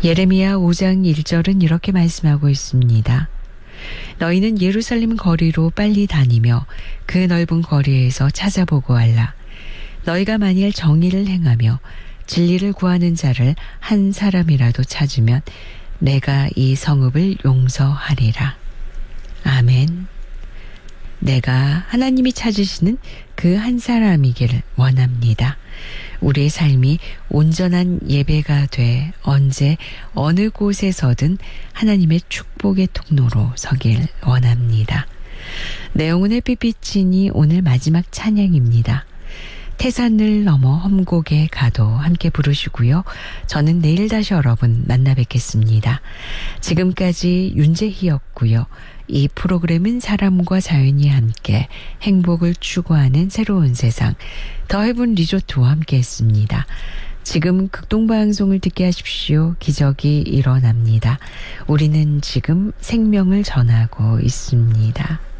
예레미야 5장 1절은 이렇게 말씀하고 있습니다. 너희는 예루살렘 거리로 빨리 다니며 그 넓은 거리에서 찾아보고 알라. 너희가 만일 정의를 행하며 진리를 구하는 자를 한 사람이라도 찾으면 내가 이 성읍을 용서하리라. 아멘. 내가 하나님이 찾으시는 그 한 사람이기를 원합니다. 우리의 삶이 온전한 예배가 돼 언제 어느 곳에서든 하나님의 축복의 통로로 서길 원합니다. 내 영혼 햇빛 비치니 오늘 마지막 찬양입니다. 태산을 넘어 험곡에 가도 함께 부르시고요. 저는 내일 다시 여러분 만나 뵙겠습니다. 지금까지 윤재희였고요. 이 프로그램은 사람과 자연이 함께 행복을 추구하는 새로운 세상 더 헤븐 리조트와 함께 했습니다. 지금 극동방송을 듣게 하십시오. 기적이 일어납니다. 우리는 지금 생명을 전하고 있습니다.